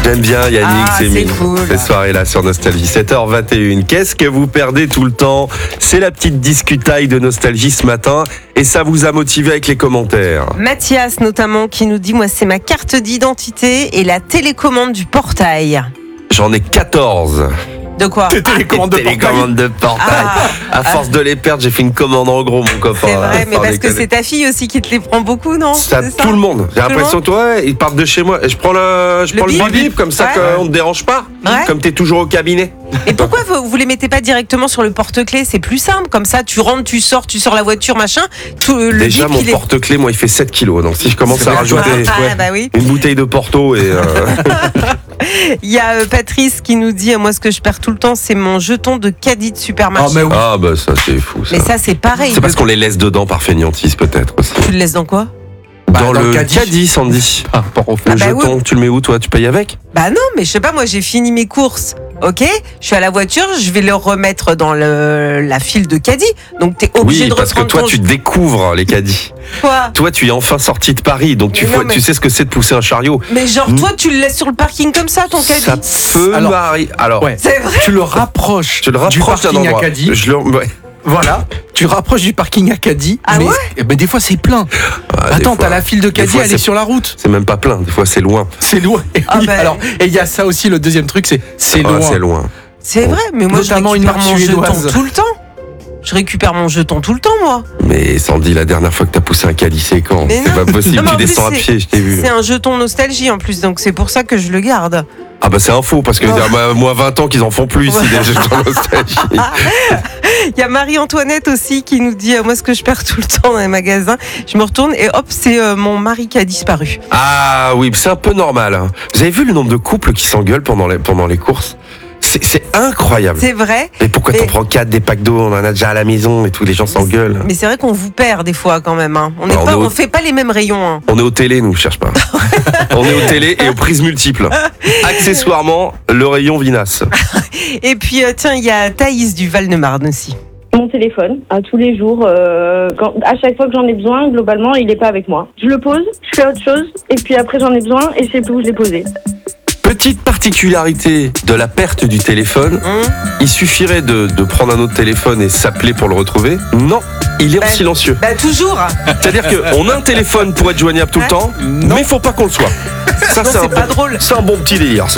J'aime bien Yannick, c'est mignon. cool. Ces soirées-là sur Nostalgie. 7h21. Qu'est-ce que vous perdez tout le temps? C'est la petite discutaille de Nostalgie ce matin. Et ça vous a motivé avec les commentaires. Mathias notamment qui nous dit, moi c'est ma carte d'identité et la télécommande du portail. J'en ai 14. De quoi? Des télécommandes de portail. Télécommande de portail. À force de les perdre, j'ai fait une commande en gros, mon copain. C'est vrai, mais Sans parce que déconner. c'est ta fille aussi qui te les prend beaucoup, non? Ça, C'est ça tout le monde. J'ai Tout le l'impression que toi, ils partent de chez moi. Et je prends le bip. bip comme ça Ouais. qu'on ne te dérange pas. Ouais. Comme t'es toujours au cabinet. Et pourquoi vous les mettez pas directement sur le porte-clés? C'est plus simple, comme ça tu rentres, tu sors la voiture, machin. Le Déjà, bip, mon il est... porte-clés, moi, il fait 7 kilos. Donc si je commence C'est à vrai. rajouter Bah oui. une bouteille de Porto et... Il y a Patrice qui nous dit, moi ce que je perds tout le temps, c'est mon jeton de caddie de supermarché. Ah, mais oui. Ah bah ça, c'est fou ça. Mais ça c'est pareil. C'est parce qu'on les laisse dedans par feignantise peut-être aussi. Tu le laisses dans quoi? Dans le caddie. caddie, Sandy. Par rapport au Le Ah bah jeton, tu le mets où toi? Tu payes avec? Bah non, mais je sais pas, moi j'ai fini mes courses. Ok, je suis à la voiture, je vais le remettre dans la file de caddie. Donc t'es obligé Oui, de parce que reprendre toi, ton... tu découvres les caddies. Quoi? Toi, tu es enfin sorti de Paris, donc Mais non, mais- tu sais ce que c'est de pousser un chariot. Mais genre toi tu le laisses sur le parking comme ça ton caddie? Ça peut Alors, m'arriver. Alors, Ouais. C'est vrai? Tu le rapproches, tu le du rapproches d'un parking à endroit. caddie. Ouais. Voilà. Tu rapproches du parking à caddie. Ah ouais? mais des fois, c'est plein. Ah, des Attends, fois- t'as la file de des caddie, fois, elle c'est- est sur la route. C'est même pas plein, des fois c'est loin. C'est loin. Et Ah oui, ben. alors, et il y a ça aussi, le deuxième truc, c'est Ah, loin. c'est loin. C'est vrai, mais moi je Notamment une récupère marque mon jeton suédoise. tout le temps. Je récupère mon jeton tout le temps moi. Mais Sandy, la dernière fois que t'as poussé un caddie, c'est quand? Mais C'est non. pas possible, Non, mais tu en plus, descends à c'est- pied, je t'ai vu. C'est un jeton nostalgie en plus, donc c'est pour ça que je le garde. Ah bah c'est un faux, parce que moi 20 ans qu'ils en font plus ici, Ouais. des jetons nostalgie. Il y a Marie-Antoinette aussi qui nous dit, moi ce que je perds tout le temps dans les magasins, je me retourne et hop, c'est mon mari qui a disparu. Ah oui, c'est un peu normal. Hein. Vous avez vu le nombre de couples qui s'engueulent pendant les courses? C'est incroyable. C'est vrai. Mais pourquoi Mais- t'en prends 4 des packs d'eau? On en a déjà à la maison et tous les gens s'engueulent. Mais c'est vrai qu'on vous perd des fois quand même. Hein. Alors, On fait pas les mêmes rayons. Hein. On est au télé, nous, cherche pas. On est au télé et aux prises multiples. Accessoirement, le rayon vinasse. Et puis tiens, il y a Thaïs du Val-de-Marne aussi. Mon téléphone, à tous les jours, à chaque fois que j'en ai besoin, globalement, il n'est pas avec moi. Je le pose, je fais autre chose, et puis après j'en ai besoin, et je sais plus où je l'ai posé. Petite particularité de la perte du téléphone, il suffirait de prendre un autre téléphone et s'appeler pour le retrouver. Non, il est en Ben, silencieux. Bah toujours. C'est-à-dire qu'on a un téléphone pour être joignable tout le temps, mais il faut pas qu'on le soit. Ça, Non, c'est pas drôle. C'est un bon petit délire, ça.